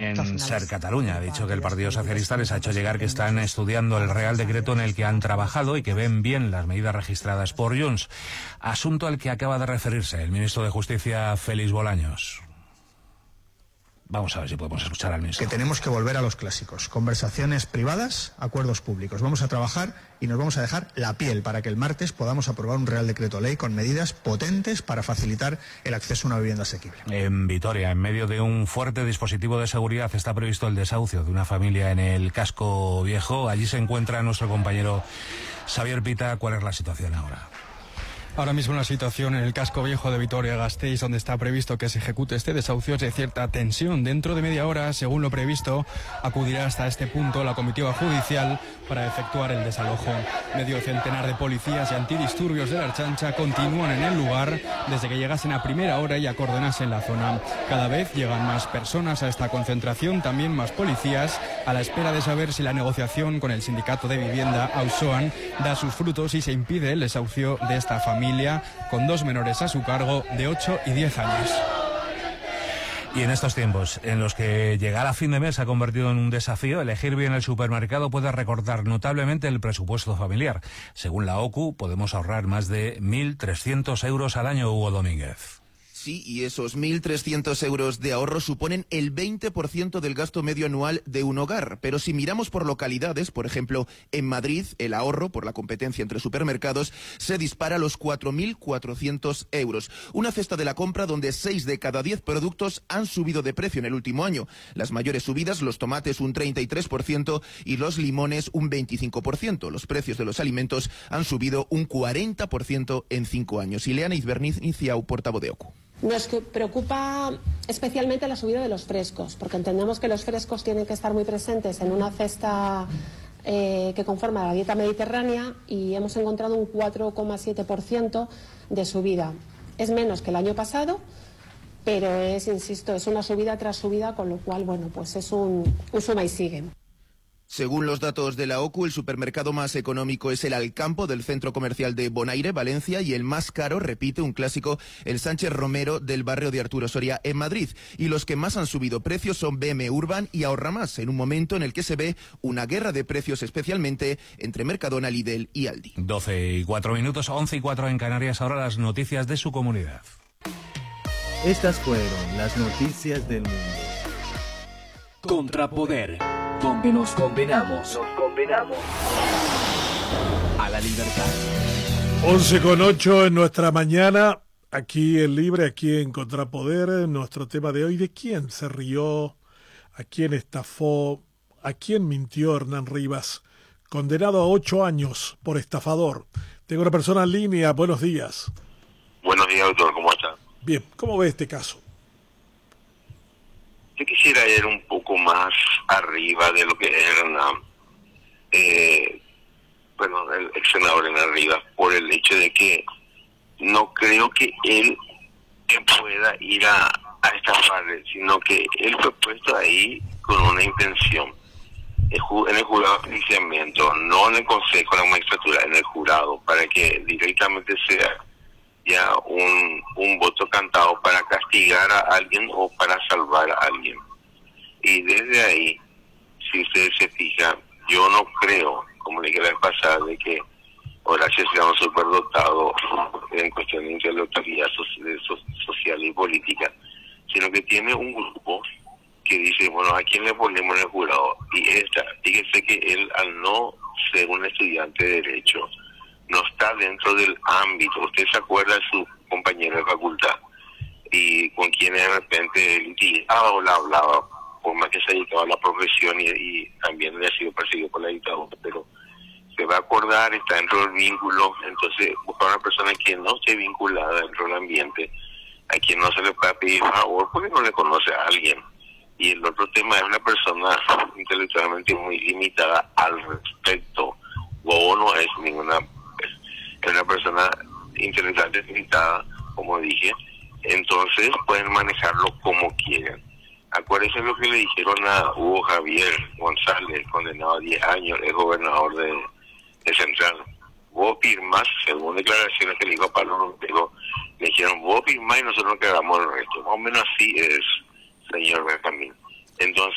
en Ser Cataluña. Ha dicho que el Partido Socialista les ha hecho llegar que están estudiando el Real Decreto en el que han trabajado y que ven bien las medidas registradas por Junts. Asunto al que acaba de referirse el ministro de Justicia, Félix Bolaños. Vamos a ver si podemos escuchar al ministro. Que tenemos que volver a los clásicos. Conversaciones privadas, acuerdos públicos. Vamos a trabajar y nos vamos a dejar la piel para que el martes podamos aprobar un Real Decreto Ley con medidas potentes para facilitar el acceso a una vivienda asequible. En Vitoria, en medio de un fuerte dispositivo de seguridad, está previsto el desahucio de una familia en el Casco Viejo. Allí se encuentra nuestro compañero Xavier Pita. ¿Cuál es la situación ahora? Ahora mismo la situación en el Casco Viejo de Vitoria-Gasteiz, donde está previsto que se ejecute este desahucio, es de cierta tensión. Dentro de media hora, según lo previsto, acudirá hasta este punto la comitiva judicial para efectuar el desalojo. Medio centenar de policías y antidisturbios de la Ertzaintza continúan en el lugar desde que llegasen a primera hora y acordonasen la zona. Cada vez llegan más personas a esta concentración, también más policías, a la espera de saber si la negociación con el sindicato de vivienda Auzoan da sus frutos y se impide el desahucio de esta familia con dos menores a su cargo de 8 y 10 años. Y en estos tiempos, en los que llegar a fin de mes se ha convertido en un desafío, elegir bien el supermercado puede recortar notablemente el presupuesto familiar. Según la OCU, podemos ahorrar más de 1.300 euros al año, Hugo Domínguez. Sí, y esos 1.300 euros de ahorro suponen el 20% del gasto medio anual de un hogar. Pero si miramos por localidades, por ejemplo, en Madrid, el ahorro por la competencia entre supermercados se dispara a los 4.400 euros. Una cesta de la compra donde 6 de cada 10 productos han subido de precio en el último año. Las mayores subidas, los tomates un 33% y los limones un 25%. Los precios de los alimentos han subido un 40% en 5 años. Ileana Izberniciau, portavoz de OCU. Nos preocupa especialmente la subida de los frescos, porque entendemos que los frescos tienen que estar muy presentes en una cesta que conforma la dieta mediterránea y hemos encontrado un 4,7% de subida. Es menos que el año pasado, pero insisto, es una subida tras subida, con lo cual, bueno, pues es un suma y sigue. Según los datos de la OCU, el supermercado más económico es el Alcampo del centro comercial de Bonaire, Valencia, y el más caro, repite un clásico, el Sánchez Romero del barrio de Arturo Soria en Madrid. Y los que más han subido precios son BM Urban y Ahorra Más, en un momento en el que se ve una guerra de precios especialmente entre Mercadona, Lidl y Aldi. 12:04, 11:04 en Canarias, ahora las noticias de su comunidad. Estas fueron las noticias del mundo. Contrapoder, donde nos condenamos a la libertad. 11:08 en nuestra mañana, aquí en Libre, aquí en Contrapoder. Nuestro tema de hoy: ¿de quién se rió? ¿A quién estafó? ¿A quién mintió Hernán Rivas? Condenado a 8 años por estafador. Tengo una persona en línea. Buenos días. Buenos días, doctor. ¿Cómo está? Bien, ¿cómo ve este caso? Yo quisiera ir un poco más arriba de lo que es Hernán. El ex senador Hernán Rivas, por el hecho de que no creo que él pueda ir a estafarle, sino que él fue puesto ahí con una intención. En el jurado de enjuiciamiento, no en el Consejo de la Magistratura, en el jurado, para que directamente sea ya un voto cantado para castigar a alguien o para salvar a alguien. Y desde ahí, si ustedes se fijan, yo no creo, como le dije la vez pasada, de que Horacio sea un superdotado en cuestión de intelectualidad social y política, sino que tiene un grupo que dice, bueno, ¿a quién le ponemos en el jurado? Y fíjese que él, al no ser un estudiante de Derecho, no está dentro del ámbito. Usted se acuerda de su compañero de facultad y con quien de repente él litigaba o la hablaba, por más que se dedicaba a la profesión y también había sido perseguido por la dictadura, pero se va a acordar, está dentro del vínculo. Entonces buscar una persona que no esté vinculada dentro del ambiente, a quien no se le pueda pedir favor porque no le conoce a alguien. Y el otro tema es una persona intelectualmente muy limitada al respecto. Bobo no es ninguna, es una persona intelectualmente limitada, como dije. Entonces pueden manejarlo como quieren. Acuérdense lo que le dijeron a Hugo Javier González, condenado a 10 años, el gobernador de Central. Vos firmás, según declaraciones que le dijo a Pablo Montero, le dijeron, vos firmás y nosotros nos quedamos el resto. Más o menos así es, señor Benjamín. Entonces,